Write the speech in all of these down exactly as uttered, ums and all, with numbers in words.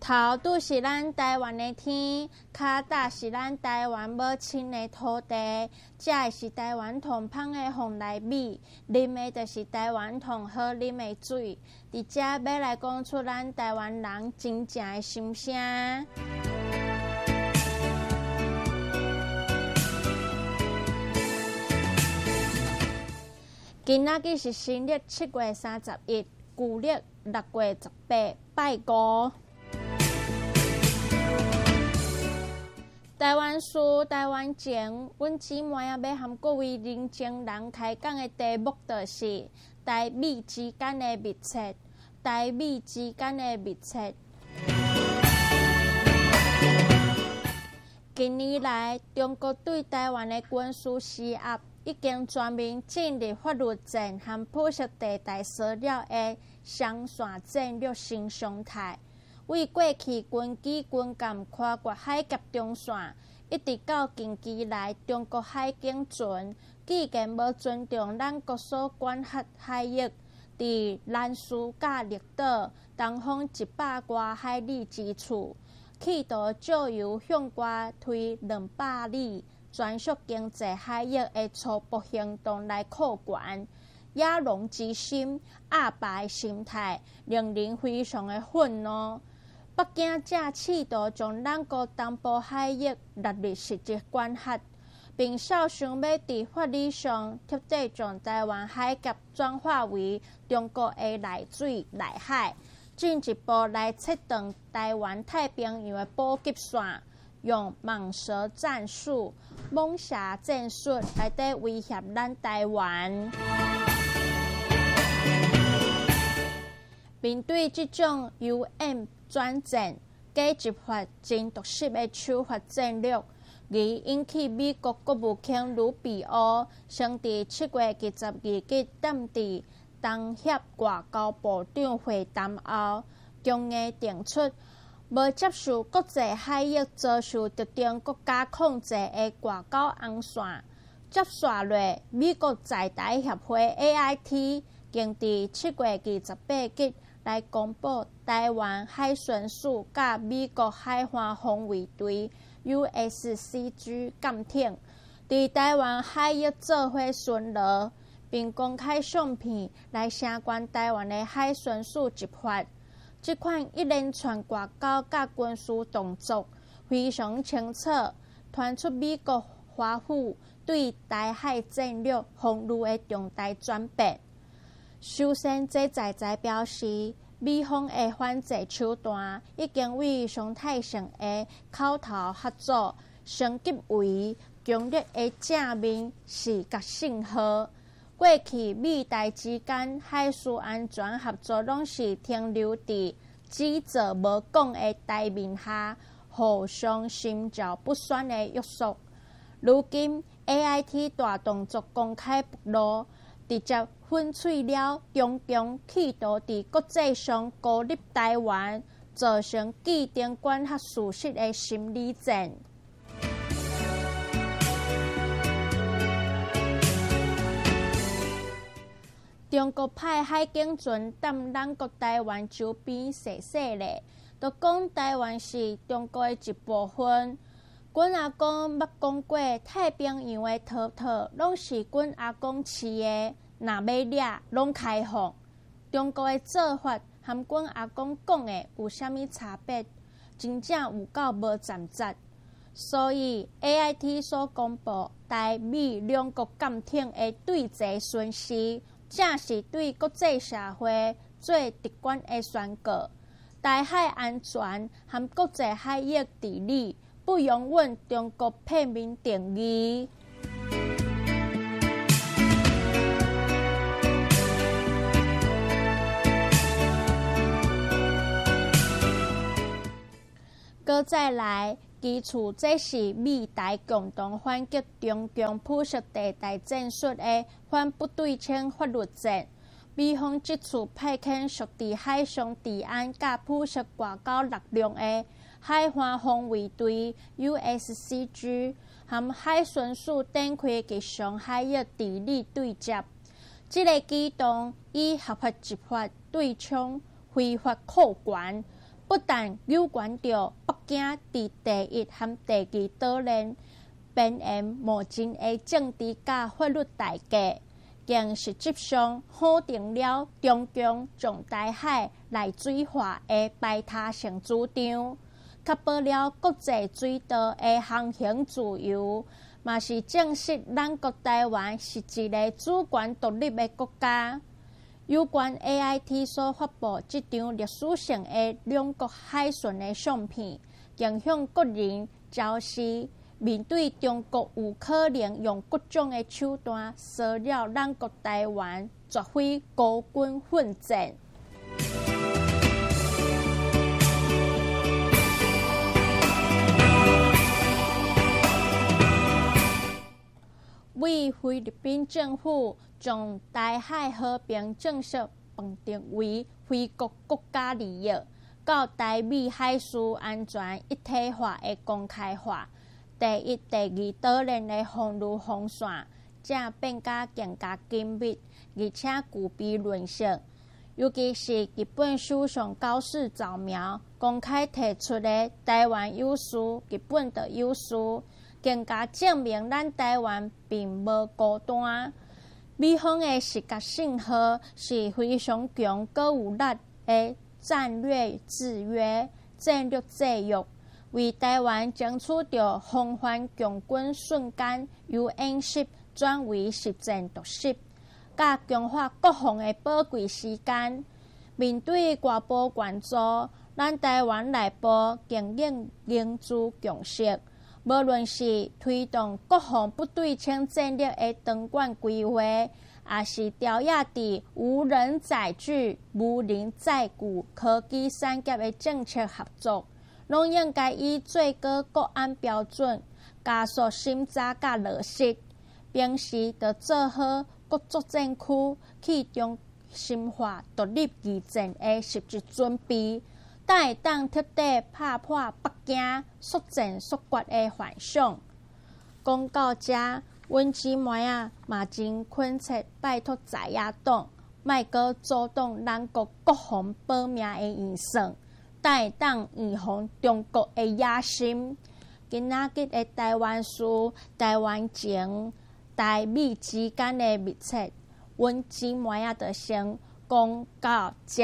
头拄是咱台湾的天，骹踏是咱台湾母亲的土地，食的是台湾同芳的凤梨米，啉的就是台湾同好啉的水。伫遮要来讲出咱台湾人真正的心声。今仔日是新历七月三十一，旧历六月十八，拜五。台湾事、台湾情，阮姊妹啊要和各位认真人开讲的题目，就是台美之间的密切。台美之间的密切。近年来，中国对台湾的军事施压，已经全面进入法律战和普什地带塑料的双线战略新常态。为过去军机军舰跨越海峡中线，一直到近期来中国海警船，既然无尊重咱国所管辖海域，伫兰斯甲列岛东方一百外海里之处，企图借由向外推两百里专属经济海域的初步行动来扩权。野狼之心、压霸的心态，令人非常的愤怒。北京正企图将咱国东部海域纳入实质管辖，并小想要伫法理上彻底将台湾海峡转化为中国的内水内海，进一步来切断台湾太平洋的补给线，用蟒蛇战术、猛侠战术来底威胁咱台湾。面对这种 U N 转战、假执法、真毒舌的手法战略，而引起美国国务卿鲁比欧先伫七月二十二日踮伫东协外交部长会谈后，强硬定出无接受国际海域遭受特定国家控制的外交红线。接下来，美国在台协会 A I T 经伫七月二十八日来公布台湾海巡署甲美国海岸防卫队 U S C G 舰艇伫台湾海域做伙巡逻，并公开相片来声援台湾的海巡署执法。这款一连串外交甲军事动作，非常清楚传出美国华府对台海战略防御的重大转变。首先，这在在表示，美方的反制手段已经为常态性的口头合作升级为强烈的正面视觉信号。过去美台之间海事安全合作拢是停留伫只做无讲的台面下，互相心照不宣的约束。如今 A I T 大动作公开暴露，直接粉碎了中共企图伫国际上孤立台湾，造成既定管辖事实的心理战。中国派海警船踮咱国台湾周边踅踅咧，就讲台湾是中国的一部分。阮阿公捌讲过，太平洋的滔滔拢是阮阿公饲的，若要掠拢开放。中国的做法和阮阿公讲的有啥物差别？真正有够无站节。所以 A I T 所公布台美两国舰艇的对峙宣示，正是对国际社会做直观的宣告：台海安全和国际海域治理不容阮中国片面定义。搁再来，基础这是美台共同反击中共普什地带战术的反不对称法律战。美方这次派遣属伫海上治安甲普什外交力量的海岸防卫队 U S C G 和海巡署展开吉祥海域地理对接。这个举动以合法执法对冲非法扣权， 不但有关着北京伫第一和第二岛链边缘无尽的政治甲法律代价，更实质上否定了中共将台海来水化的排他性主张，确保了国际水道的航行自由，嘛是证实咱国台湾是一个主权独立的国家。有关 A I T 所发布这张历史性的两国海巡的相片，更向国人昭示，面对中国有可能用各种的手段骚扰咱国台湾，绝非孤军奋战。为菲律宾政府将台海和平正式判定为非国国家利益，到台美海事安全一体化的公开化，第一、第二岛链的航路航线正变甲更加紧密，而且具备论述。尤其是日本首相高市早苗公开提出的台湾有事，日本的有事。更加证明咱台湾并无孤单。美方的实质信号是非常强、阁有力的战略制约、战略制约，为台湾争取到防范强军瞬间由演习转为实战突袭，甲强化国防的宝贵时间。面对外部援助，咱台湾内部经营凝聚共识。无论是推动国防不对称战略的长远规划，也是调压伫无人载具、无人载具科技产业的政策合作，拢应该以最高国安标准加速审查甲落实，平时就做好各作战区去中心化独立预战的实质准备。才会当彻底打破北京速战速决的幻想。讲到这，阮姊妹啊，嘛真恳切拜托在野党，莫阁阻挡咱国国防保命的预算，才会当预防中国的野心。今仔日的台湾事、台湾情、台美之间的密切，阮姊妹啊，就先讲到这。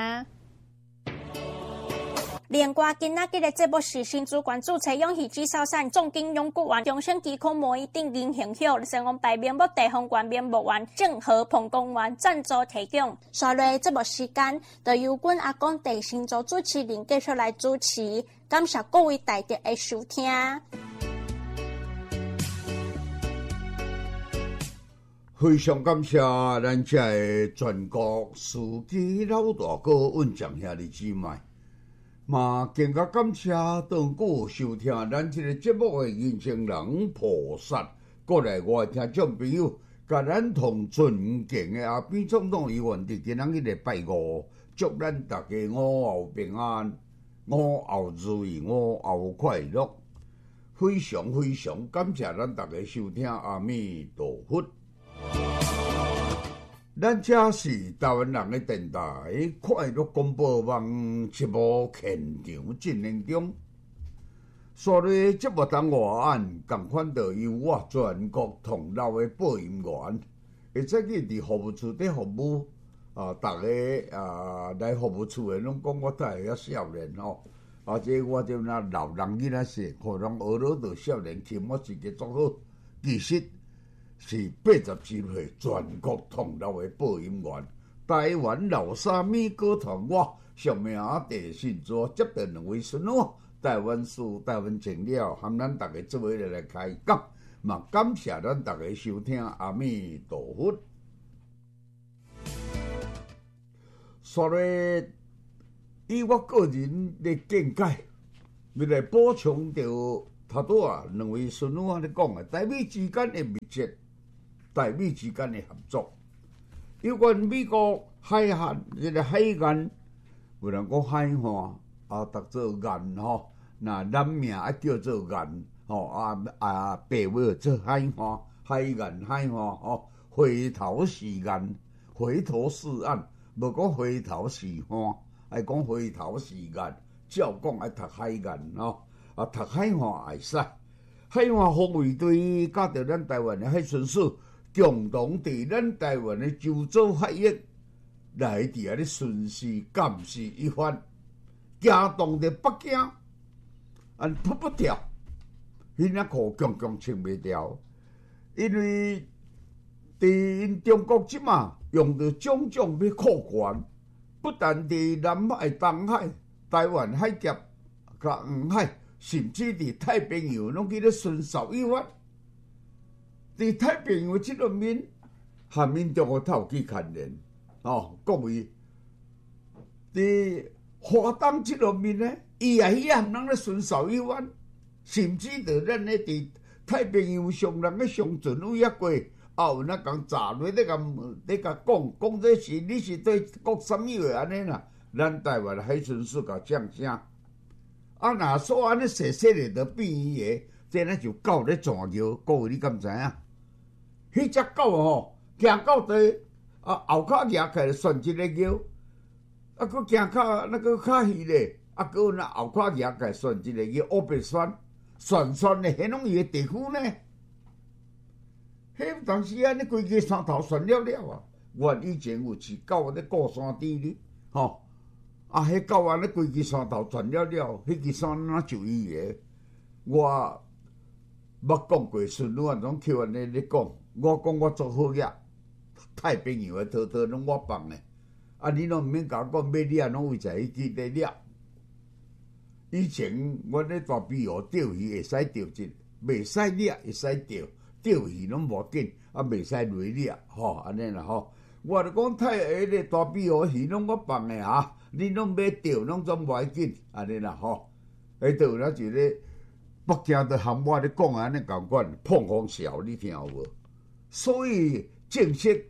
连挂今仔日的节目是新主管注册永续至少产重金永固员中升机空模一定银行hiệu成功牌面目地方官面目员正和彭公员赞助提供。下来节目时间，就由阮阿公地新组主持人继续来主持，感谢各位大德的收听。 非常感谢咱这的全国司机老大哥阮长兄弟姊妹。嘛，更加感谢当古收听咱这个节目的人情人菩萨，过来我的听众朋友，甲咱同尊敬的阿扁总统议员伫今仔日的拜五，祝咱大家午后平安，午后如意，午后快乐。非常非常感谢咱大家收听阿弥陀佛。咱这是台湾人的电台快乐广播网节目现场进行中，所以节目当外案共款着由我全国同lau的播音员，会再去伫服务处底服务啊，逐个啊来服务处的拢讲我太遐少年吼，啊，这我这那老人囡仔说，互人学了着少年轻，我自己做好，其实。是八十几岁全国同lau的播音员，台湾老三米歌团我上名第四座接待两位孙子，台湾事、台湾情了，含咱大家做伙来开讲，嘛感谢咱大家收听阿弥陀佛。所以，以我个人的见解，要来补充着头拄啊两位孙子咧讲的台美之间的密切。台美之间的合作，有关美国海岸这个海岸，有人讲海岸啊，读做岸吼，那南名啊叫做岸吼，啊啊北尾做海岸，海岸海岸吼，回头是岸，回头是岸，无讲回头是岸，还讲回头是岸， 照讲爱读海岸哦，啊读海岸会使。海岸防卫队甲着咱台湾的海巡署共同伫咱台湾的周遭海域来伫遐咧巡视、监视一番，行动着北京，按扑不掉，迄领裤强强穿袂掉，因为伫因中国即马用着种种要扩权，不但伫南海、东海、台湾海峡、甲黄海。甚至伫太平洋拢去咧巡守一番，伫太平洋即个面，韩民中国头去牵连，哦，各位，伫华东即个面呢，伊也去含人咧巡守一番，甚至着咱咧伫太平洋上人咧上船有遐过，也有人讲炸落咧甲咧甲讲，讲这是你是对国什么话安尼啦？咱台湾海巡署甲降声。啊！若说安尼细细咧，着变伊个，这呢就狗咧传球。各位你敢知影？迄只狗吼，行到地啊，后骹举起来旋一个球，啊，佮行较那个较远咧，啊，佮那后骹举起来旋一个球，乌白旋旋旋咧，迄拢伊个地区呢。迄当时安尼规个山头旋了了啊！我以前有饲狗咧过山猪哩，吼。啊！迄狗安尼规支山头转了了，迄支山哪就伊个？我捌讲过，孙女啊，拢去安尼咧讲。我讲我做好业，太平洋诶，套套拢我放诶。啊，你拢毋免甲我讲，买掠拢为在迄支咧掠。以前我咧大庇湖钓鱼会使钓一，袂使掠会使钓，钓鱼拢无紧，啊，袂使落掠，吼，安尼啦吼。我著讲太下咧大庇湖鱼拢我放诶啊！你拢要钓，拢总无要紧，安尼啦吼。迄倒有咱就咧北京都含我咧讲安尼共款，碰风笑，你听有无？所以正式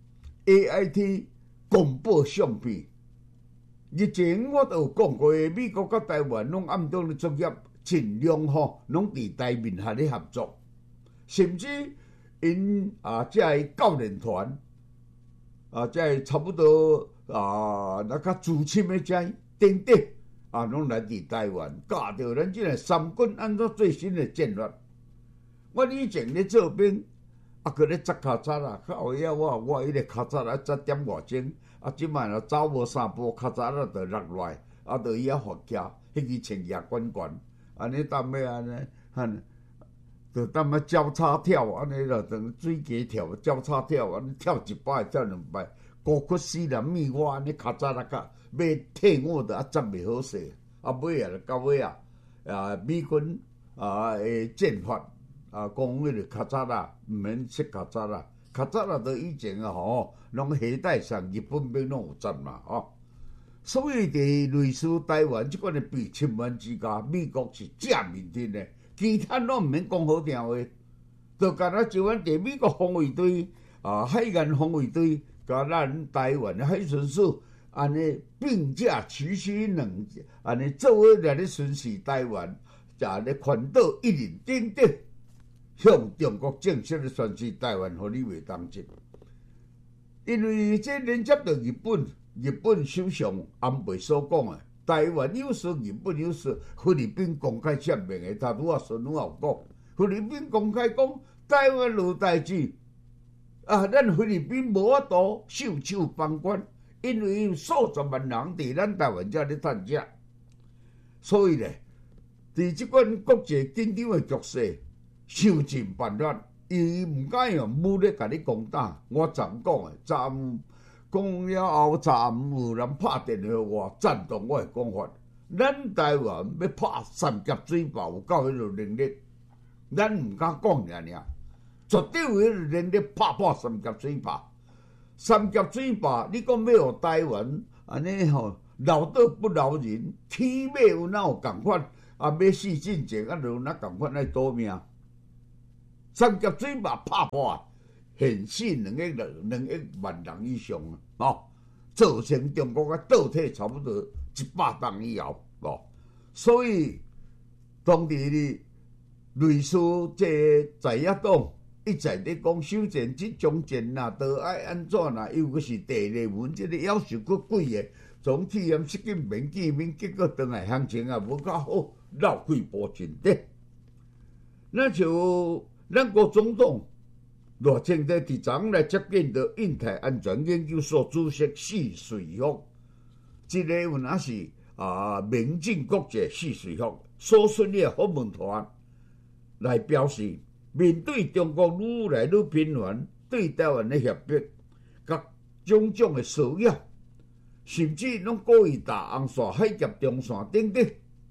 A I T 公布相片，日前我都有讲过，美国甲台湾拢暗中咧作业，尽量吼拢伫台面下咧合作，甚至因啊，即个教练团啊，即个差不多。啊，那较资深的遮等等啊，拢来伫台湾教着咱即个三军按照最新的战略。我以前咧做兵，啊，佮咧扎脚扎啦，较后尾我我迄个脚扎啊，扎点外钟，啊，即摆若走无三步，脚扎啊，着落来，啊，着伊遐发徛，迄支穿野滚滚，安尼当要安尼，哼，着当要交叉跳，安尼着等水鸡跳，交叉跳，安尼跳一摆跳两摆。高骨死人咪我安尼脚扎啊甲要退伍着啊，扎袂好势，啊尾啊到尾啊，啊美军啊诶战法啊讲迄个脚扎啊，毋免说脚扎啊，脚扎啊到以前啊吼，拢携带上日本兵拢有扎嘛吼，所以伫类似台湾即款诶被侵犯之家，美国是正面阵诶，其他拢毋免讲好听话，就干那就阮伫美国防卫队啊海岸防卫队。甲咱台湾海巡署安尼并驾齐驱，两安尼做伙来咧巡视台湾，也咧环岛一年顶顶，向中国正式咧宣示台湾互你袂当进。因为这连接到日本，日本首相安倍所讲诶，台湾有事，日本有事，菲律宾公开签名诶，他拄啊孙女有讲，菲律宾公开讲台湾有代志。啊！咱菲律宾无法度袖手旁观，因为有数十万人伫咱台湾遮咧趁食，所以咧，伫即款国际紧张诶局势，想尽办法，伊毋敢用武力甲你攻打。我昨讲诶，昨暗讲了后，昨暗有人拍电话我赞同我诶讲法。咱台湾要拍三峡水坝有够迄个能力，咱毋敢讲尔尔。绝对有迄个能力拍破三峡水坝。三峡水坝，你讲要互台湾安尼吼，留岛不留人，起码有哪有共款？啊，要死进前啊，有哪共款来夺命？三峡水坝拍破，现死两亿人，两亿万人以上啊！哦，造成中国啊倒退差不多一百档以后，哦，所以当地的类似这在野党。一再咧讲修正即中战啦，都爱安怎啦？又阁是地雷文，即个要求阁贵个， 总体验失禁免见面，结果回来行情也无较好，绕开波真短。那就咱国总统罗清德伫昨来接见到印太安全研究所主席许瑞福，即个有若是啊民进国际许瑞福所率的访问团来表示，面对中国愈来愈频繁对台湾的胁迫，甲种种的骚扰，甚至拢故意打红线、海峡中线等等。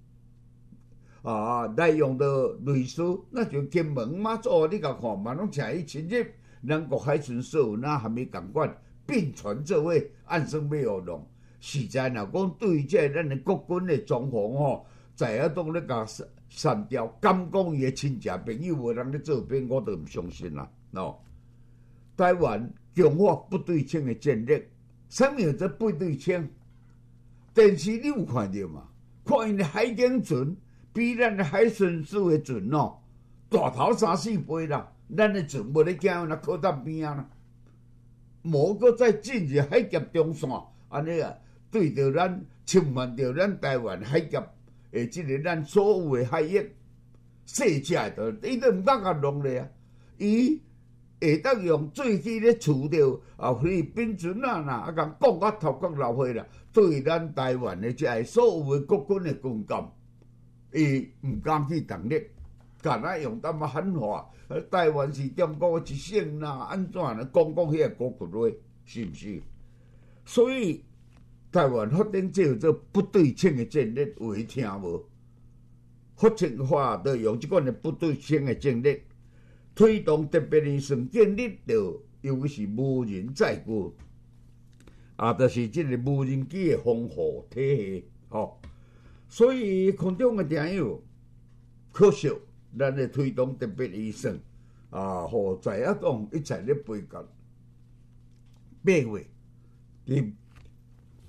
啊，来用到类似，那就金门、马祖，你甲看嘛，拢请伊亲入咱国海巡所有哪含义共款，并传做伙暗算要互弄。实在若讲对这咱的国军的状况吼，在遐当咧甲删掉，敢讲伊的亲戚朋友无人咧做兵，我都毋相信啦。喏，台湾强化不对称的战略，啥物叫做不对称？电视你有看到嘛？看因的海警船。比咱的海巡署的船哦，大头三四倍啦。咱的船无咧行，那靠咱边啊啦。无搁再进入海峡中线，安尼啊，对着咱侵犯着咱台湾海峡诶，即个咱所有的海域，细只的，伊都毋敢甲弄咧啊。伊会当用最低咧除掉啊菲律宾船啊呐，啊甲讲甲头壳流血啦，对咱台湾的即个所有的国军的军舰。伊毋敢去动力，干那用淡仔喊话，台湾是中国的一省啦，安怎呢？讲讲迄个国骨话，是毋是？所以台湾发展叫做不对称的战略，有听无？发展化要用即款的不对称的战略，推动特别行政建立着，尤其是无人载具，啊，就是即个无人机的防护体系，吼、哦。所以空中的朋友，可惜咱的推动特别医生啊，和在一党一切咧背甲八月伫